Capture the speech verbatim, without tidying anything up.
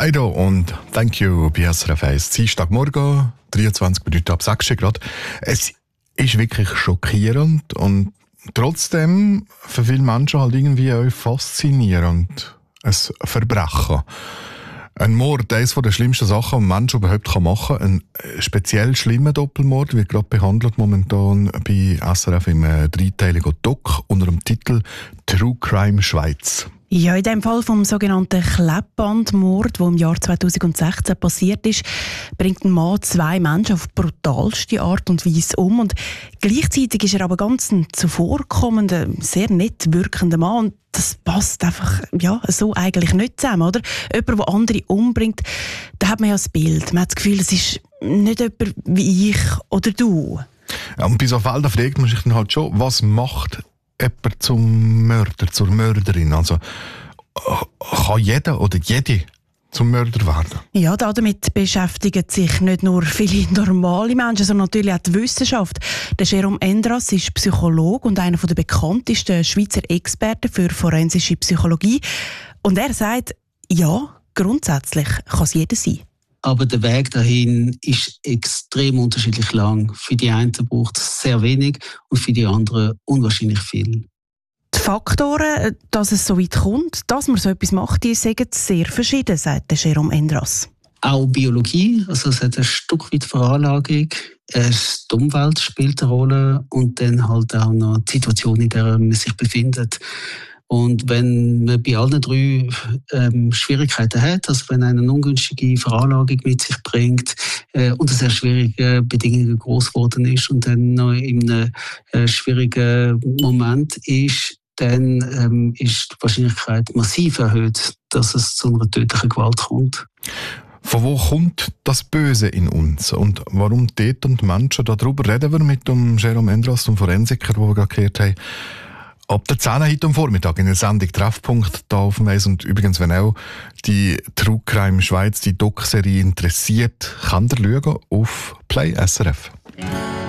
Kaido und Thank You bei S R F eins. Dienstagmorgen, dreiundzwanzig Minuten ab sechs Grad. Es ist wirklich schockierend und trotzdem für viele Menschen halt irgendwie auch faszinierend. Ein Verbrechen. Ein Mord, eines der schlimmsten Sachen, die ein Mensch überhaupt machen kann. Ein speziell schlimmer Doppelmord wird gerade behandelt momentan bei S R F im dreiteiligen Doc unter dem Titel True Crime Schweiz. Ja, in dem Fall vom sogenannten Klebbandmord, der im Jahr zweitausendsechzehn passiert ist, bringt ein Mann zwei Menschen auf brutalste Art und Weise um. Und gleichzeitig ist er aber ganz ein zuvorkommender, sehr nett wirkender Mann. Und das passt einfach ja, so eigentlich nicht zusammen, oder? Jemand, der andere umbringt, da hat man ja das Bild. Man hat das Gefühl, es ist nicht jemand wie ich oder du. Ja, und bei so Fällen fragt man sich dann halt schon, was macht jemand zum Mörder, zur Mörderin? Also kann jeder oder jede zum Mörder werden? Ja, damit beschäftigen sich nicht nur viele normale Menschen, sondern natürlich auch die Wissenschaft. Der Jérôme Endras ist Psychologe und einer der bekanntesten Schweizer Experten für forensische Psychologie. Und er sagt, ja, grundsätzlich kann es jeder sein. Aber der Weg dahin ist extrem unterschiedlich lang. Für die einen braucht es sehr wenig und für die anderen unwahrscheinlich viel. Die Faktoren, dass es so weit kommt, dass man so etwas macht, die sind sehr verschieden, sagt der Jérôme Endras. Auch Biologie, also es hat ein Stück weit Veranlagung, die Umwelt spielt eine Rolle und dann halt auch noch die Situation, in der man sich befindet. Und wenn man bei allen drei ähm, Schwierigkeiten hat, also wenn einer eine ungünstige Veranlagung mit sich bringt äh, und sehr schwierige Bedingungen groß geworden ist und dann noch in einem äh, schwierigen Moment ist, dann ähm, ist die Wahrscheinlichkeit massiv erhöht, dass es zu einer tödlichen Gewalt kommt. Von wo kommt das Böse in uns? Und warum Täter und Menschen? Darüber reden wir mit dem Jérôme Endras, dem Forensiker, den wir gerade gehört haben. Ab der zehn heute am Vormittag in der Sendung Treffpunkt da auf dem Weiss. Und übrigens, wenn auch die True Crime Schweiz, die Doc-Serie interessiert, kann ihr schauen auf Play S R F.